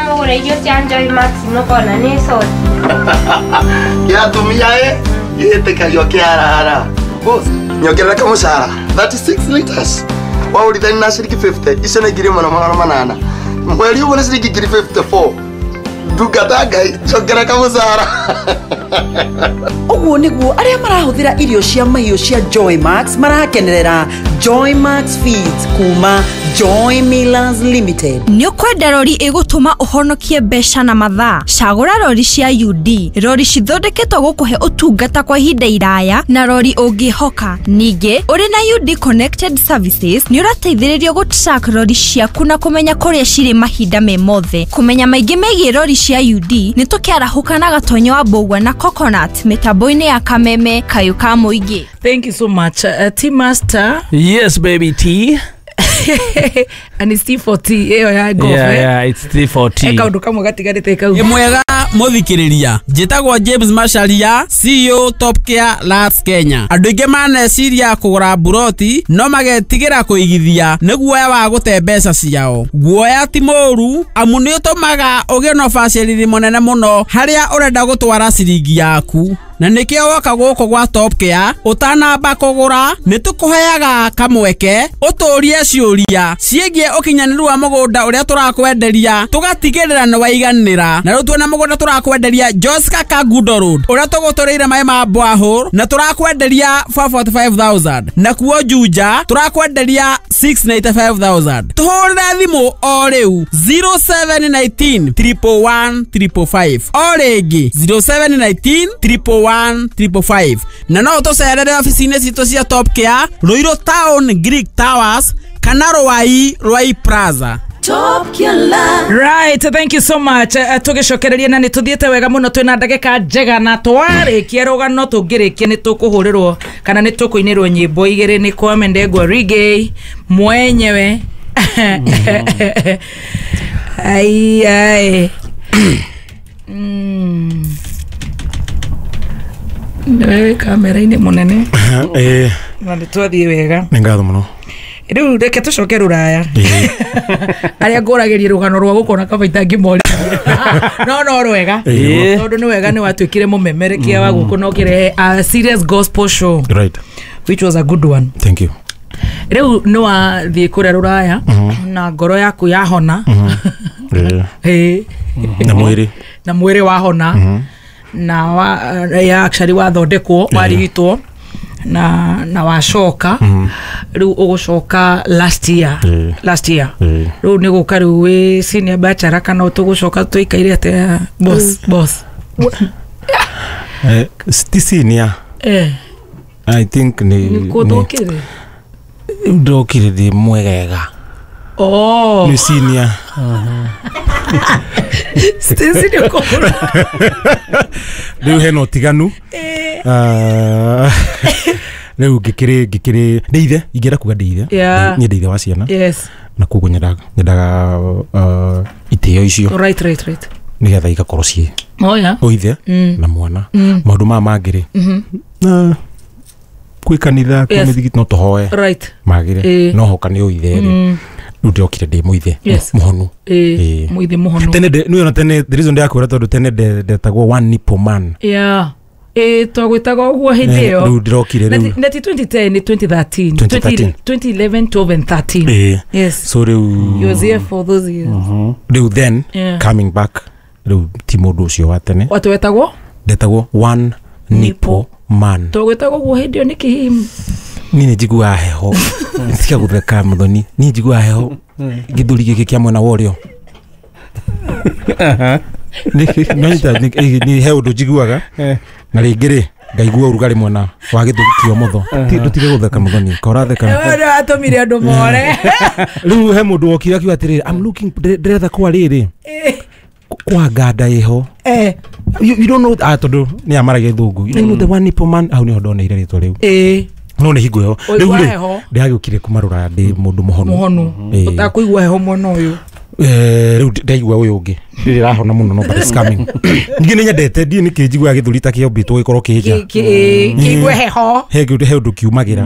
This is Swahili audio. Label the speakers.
Speaker 1: mugura irio cia Joy Max mukona ni soda.
Speaker 2: Ya tumia yetekario kiarara. Boss, nyongerera kamucara 36 liters. Wa urithani na ciringi 50 icene ngiri manana. Mweri ubone ciringi ngiri 54. Ndungata ngai nyongerera kamucara.
Speaker 3: Oguo niguo aria marahuthira irio cia mahiũ cia Joy Max marakenerera Joy Max Feeds kuma Joy Millers Limited.
Speaker 4: Nĩ ũkwenda rori ĩgũtũma ũhonokie mbeca na mathaa. Cagũra rori cia UD, rori cithondeketwo gũkũhe ũtungata kwa ihinda iraya na rori ũngĩhoka. Ningĩ, ũrĩ na UD Connected Services nĩ ũrateithĩrĩrio gũtrack rori ciaku na kũmenya kũrĩa cirĩ mahinda me mothe. Kũmenya maingĩ megiĩ rori cia UD nĩ tũkĩarahũka na gatonyo wa Mbũgua na Coconut mĩtambo-inĩ ya Kameme kayũ ka mũingĩ.
Speaker 5: Thank you so much. T Master.
Speaker 6: Yes, baby T.
Speaker 5: And it's T40.
Speaker 6: Yeah, it's T40.
Speaker 5: Eka undu kamwe gatigarite kau.
Speaker 7: Mwega muthikiriria. Njitagwo James Macharia, CEO Top Care Labs Kenya. Andu ingi maneciria kugura buroti no magetigira kuigithia niguoya wa gute mbeca ciao. Guoya ti moru amu ni utumaga ugie no facility munene muno haria urenda gutwara ciringi yaku. Na nikio woka guko gwa Top Care utanamba kugura nitukuheaga kamweke uturie ciuria ciegie ukinyaniru wa mugunda uria turakwenderia tugatigirira ni waiganira na rutu na mugunda turakwenderia Joska Kagudo Road uria tugutureire mai ma Bwahor na turakwenderia 445,000 na kuo Juja turakwenderia 695,000 tuhurire thimu o riu 0719 111 555 o ringi 0719 111 na no tucerere ofici-inĩ citũ cia Top Care Ruiru Town Greek Towers kana Rwai Plaza.
Speaker 3: Top Care.
Speaker 5: Right, thank you so much. Tugicokereria na nituthiete wega muno twina ndagika njega na twarikia rugano tungirikia nitukuhurirwo kana nitukuinirwo nyimbo igiri ni Kwame Ndegwa reggae mwenyewe. Ai. Ndewe kamera-inĩ munene na nitwathie wega
Speaker 8: ngatho muno
Speaker 5: riu reke tucoke ruraya aria nguragirie rugano rwa gukona kabaita ngimori no rwega tondu ni wega ni watwikire mumemerekia wa guku no kirehe a serious gospel show,
Speaker 8: right,
Speaker 5: which was a good one.
Speaker 8: Thank you.
Speaker 5: Riu no wathie kuria ruraya na ngoro yaku yahona na mwiri wahona na ya actually wathondekwo warigitwo na wacoka riu ugucoka last year riu ni guka riu we senior bachelor kana utugucoka tuikaire ate boss
Speaker 8: senior I think ni
Speaker 5: kudokire
Speaker 8: ndokire di mwegega ni senior
Speaker 5: Stacey ni kokora
Speaker 8: riu heno tiganu riu ngikiri ndeithe ingira kuga ndeithe ni ndeithe wa ciana na kugo nyendaga iteo icio
Speaker 5: right
Speaker 8: nigetha igakorwo cie oithe na mwana maundu ma mangiri kwi kanitha kwa mithigiti no tuhoe magire no hoka ni oithe ndokire ndi muithe muhonu
Speaker 5: muithe muhonu
Speaker 8: tene ni ona tene the reason ndakura tondu tene ndetagwo one nipple man
Speaker 5: twagwitaga uguo hindi iyo
Speaker 8: riu ndirokire riu
Speaker 5: neti 2010 2011 12 and 13 yes
Speaker 8: so riu
Speaker 5: you was here for those years
Speaker 8: riu then coming back riu ti mundu ucio wa tene
Speaker 5: watwetagwo
Speaker 8: ndetagwo one nipple man
Speaker 5: twagwitaga uguo hindi iyo nikihimu
Speaker 8: nini njigua heho tika gutheka muthoni ni njigua heho githuri giki kia mwena worio ni he undu njiguaga na ringiri ngaigua urugari mwena wa githuri kio mutho ndutige gutheka muthoni koratheka
Speaker 5: wewe atomire andu more
Speaker 8: riu he mundu okira kiu atiriri I'm looking ndretha kwa riri kwa gada iho you don't know tondu ni amaragia thungu you know the one nipple man au ni hondoneire ritwa riu no ne higo yo riu ndiagukire kumarura ndi mundu muhonu
Speaker 5: utakuigua heho mwana uyu
Speaker 8: riu ndaigua uyu ungi ndirahona muno no but it's coming ngine nyendete ndi ni kinjigua githuri ta kio bitwo gikorwo kihija
Speaker 5: kigwe heho
Speaker 8: he undu kiumagira